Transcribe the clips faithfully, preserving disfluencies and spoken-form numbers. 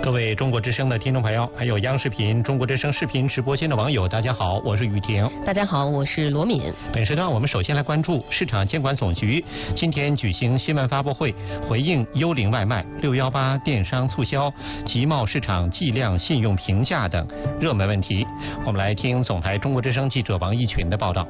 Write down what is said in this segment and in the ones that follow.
各位中国之声的听众朋友，还有央视频、中国之声视频直播间的网友，大家好，我是雨婷。 大家好，我是罗敏。 本时段我们首先来关注市场监管总局今天举行新闻发布会，回应幽灵外卖、六幺八电商促销、集贸市场计量信用评价等热门问题。我们来听总台中国之声记者王一群的报道。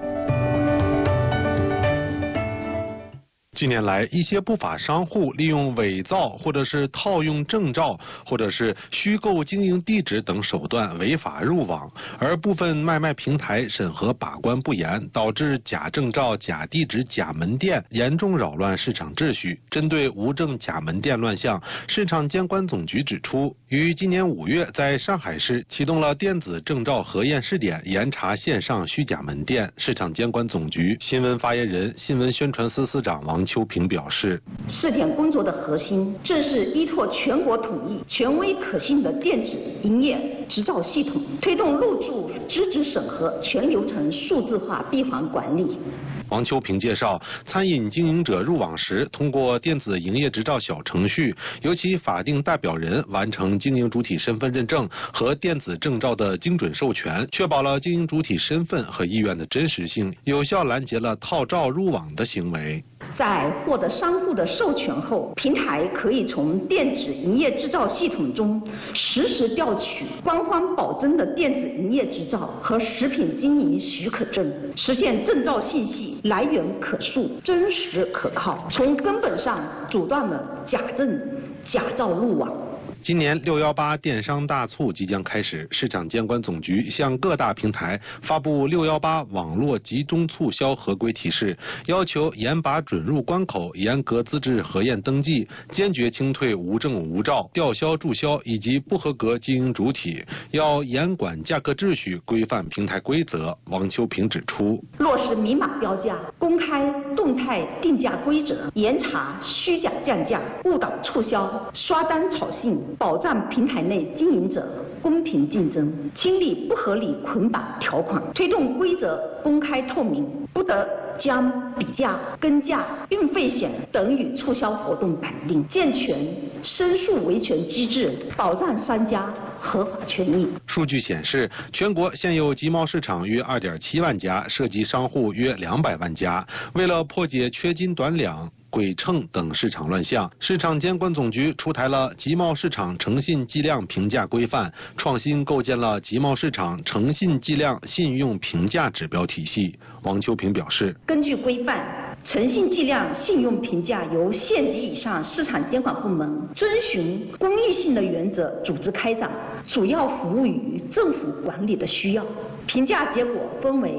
近年来，一些不法商户利用伪造或者是套用证照，或者是虚构经营地址等手段违法入网，而部分外卖平台审核把关不严，导致假证照、假地址、假门店，严重扰乱市场秩序。针对无证假门店乱象，市场监管总局指出，于今年五月在上海市启动了电子证照核验试点，严查线上虚假门店。市场监管总局新闻发言人、新闻宣传司司长王秋平表示， 试点工作的核心正是依托全国统一、权威可信的电子营业执照系统，推动入驻资质审核全流程数字化闭环管理。 王秋平介绍，餐饮经营者入网时，通过电子营业执照小程序，由其法定代表人完成经营主体身份认证和电子证照的精准授权，确保了经营主体身份和意愿的真实性，有效拦截了套照入网的行为。 在获得商户的授权后，平台可以从电子营业执照系统中实时调取官方保证的电子营业执照和食品经营许可证，实现证照信息来源可溯、真实可靠，从根本上阻断了假证、假照入网。 今年六幺八电商大促即将开始，市场监管总局向各大平台发布六幺八网络集中促销合规提示，要求严把准入关口，严格资质核验登记，坚决清退无证无照、吊销注销以及不合格经营主体，要严管价格秩序，规范平台规则。王秋平指出， 落实明码标价，公开动态定价规则，严查虚假降价、误导促销、刷单炒信，保障平台内经营者公平竞争，清理不合理捆绑条款，推动规则公开透明，不得将比价、跟价、运费险等与促销活动绑定，健全申诉维权机制，保障商家合法权益。 数据显示，全国现有集贸市场约 二点七万家，涉及商户约两百万家。为了破解缺斤短两、鬼秤等市场乱象，市场监管总局出台了集贸市场诚信计量评价规范，创新构建了集贸市场诚信计量信用评价指标体系。王秋平表示， 根据规范，诚信计量信用评价由县级以上市场监管部门遵循公益性的原则组织开展，主要服务于政府管理的需要。评价结果分为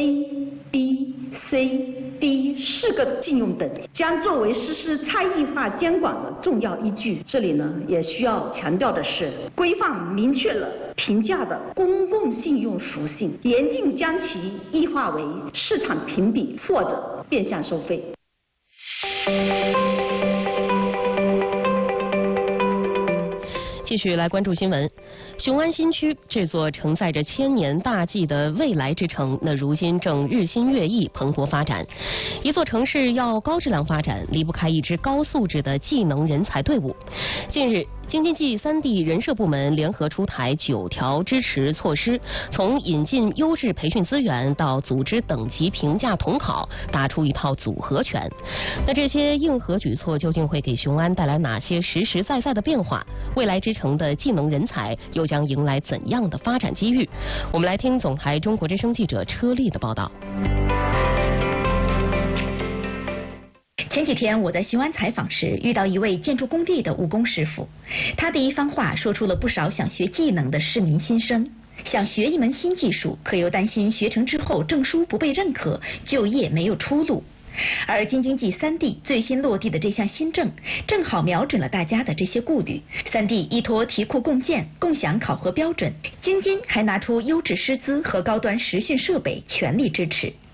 A、B、C、D 四个禁用等，将作为实施差异化监管的重要依据。这里呢，也需要强调的是，规范明确了评价的公共信用属性，严禁将其异化为市场评比或者变相收费。 继续来关注新闻，雄安新区这座承载着千年大计的未来之城，那如今正日新月异，蓬勃发展。一座城市要高质量发展，离不开一支高素质的技能人才队伍。近日，京津冀三地人社部门联合出台九条支持措施，从引进优质培训资源到组织等级评价统考，打出一套组合拳。那这些硬核举措究竟会给雄安带来哪些实实在在的变化？未来之城的技能人才又将迎来怎样的发展机遇？我们来听总台中国之声记者车丽的报道。 前几天我在雄安采访时，遇到一位建筑工地的务工师傅，他的一番话说出了不少想学技能的市民心声。想学一门新技术，可又担心学成之后证书不被认可，就业没有出路。而京津冀三地最新落地的这项新政，正好瞄准了大家的这些顾虑。三地依托题库共建，共享考核标准，京津还拿出优质师资和高端实训设备，全力支持。